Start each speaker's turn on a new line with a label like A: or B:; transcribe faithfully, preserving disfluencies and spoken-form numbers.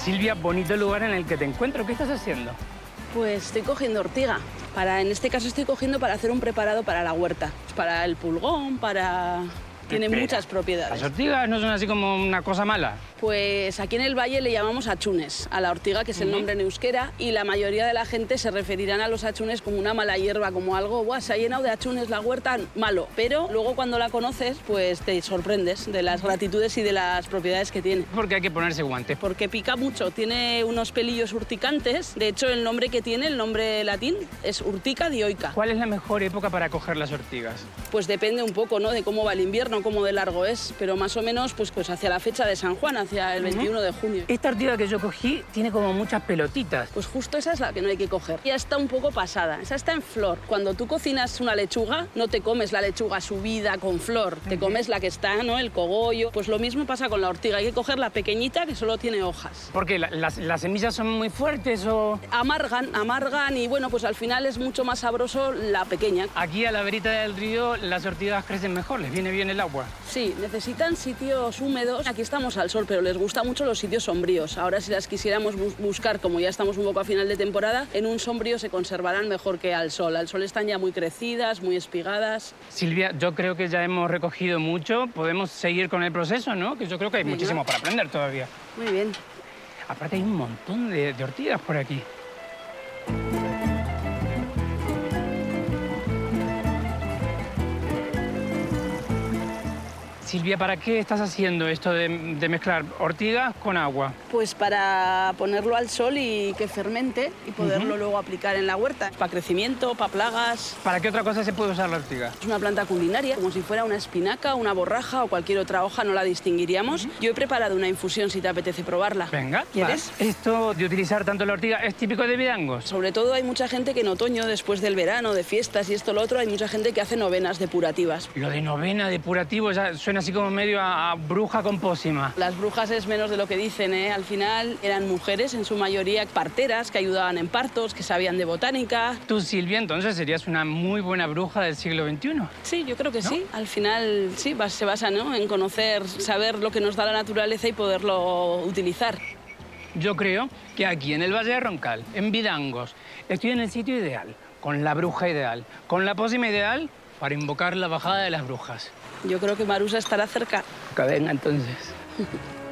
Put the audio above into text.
A: Silvia, bonito lugar en el que te encuentro. ¿Qué estás haciendo?
B: Pues estoy cogiendo ortiga. Para, en este caso estoy cogiendo para hacer un preparado para la huerta. Para el pulgón, para... Tiene
A: Espera,
B: muchas propiedades.
A: ¿Las ortigas no son así como una cosa mala?
B: Pues aquí en el valle le llamamos achunes a la ortiga, que es el
A: Uh-huh.
B: nombre en euskera, y la mayoría de la gente se referirán a los achunes como una mala hierba, como algo, ¡buah, se ha llenado de achunes la huerta! Malo. Pero luego cuando la conoces, pues te sorprendes de las gratitudes y de las propiedades que tiene.
A: Porque hay que ponerse guantes.
B: Porque pica mucho, tiene unos pelillos urticantes. De hecho, el nombre que tiene, el nombre latín, es urtica dioica.
A: ¿Cuál es la mejor época para coger las ortigas?
B: Pues depende un poco, ¿no?, de cómo va el invierno, cómo de largo es, pero más o menos pues, pues hacia la fecha de San Juan, hacia el veintiuno de junio.
A: Esta ortiga que yo cogí tiene como muchas pelotitas.
B: Pues justo esa es la que no hay que coger. Ya está un poco pasada, esa está en flor. Cuando tú cocinas una lechuga, no te comes la lechuga subida con flor, te comes la que está, ¿no?, el cogollo. Pues lo mismo pasa con la ortiga, hay que coger la pequeñita que solo tiene hojas.
A: ¿Porque la- las, las semillas son muy fuertes o...?
B: Amargan, amargan y bueno, pues al final es mucho más sabroso la pequeña.
A: Aquí a la verita del río las ortigas crecen mejor, les viene bien el agua.
B: Sí, necesitan sitios húmedos. Aquí estamos al sol, pero les gustan mucho los sitios sombríos. Ahora, si las quisiéramos bus- buscar, como ya estamos un poco a final de temporada, en un sombrío se conservarán mejor que al sol. Al sol están ya muy crecidas, muy espigadas.
A: Silvia, yo creo que ya hemos recogido mucho. Podemos seguir con el proceso, ¿no? Que yo creo que hay
B: Venga.
A: muchísimo para aprender todavía.
B: Muy bien.
A: Aparte hay un montón de, de ortigas por aquí. Silvia, ¿para qué estás haciendo esto de, de mezclar ortigas con agua?
B: Pues para ponerlo al sol y que fermente y poderlo luego aplicar en la huerta. Para crecimiento, para plagas.
A: ¿Para qué otra cosa se puede usar la ortiga?
B: Es una planta culinaria, como si fuera una espinaca, una borraja o cualquier otra hoja, no la distinguiríamos. Yo he preparado una infusión si te apetece probarla.
A: Venga.
B: ¿Quieres?
A: Va. Esto de utilizar tanto la ortiga es típico de Vidangos.
B: Sobre todo hay mucha gente que en otoño, después del verano, de fiestas y esto lo otro, hay mucha gente que hace novenas depurativas.
A: Lo de novena depurativo ya suena así como medio a, a bruja con pócima.
B: Las brujas es menos de lo que dicen, ¿eh? Al final eran mujeres, en su mayoría parteras, que ayudaban en partos, que sabían de botánica.
A: Tú, Silvia, entonces serías una muy buena bruja del siglo veintiuno.
B: Sí, yo creo que sí. Al final, sí, va- se basa, ¿no?, en conocer, saber lo que nos da la naturaleza y poderlo utilizar.
A: Yo creo que aquí, en el Valle de Roncal, en Vidangos, estoy en el sitio ideal, con la bruja ideal, con la pócima ideal para invocar la bajada de las brujas.
B: Yo creo que Marusa estará cerca.
A: Que venga, entonces.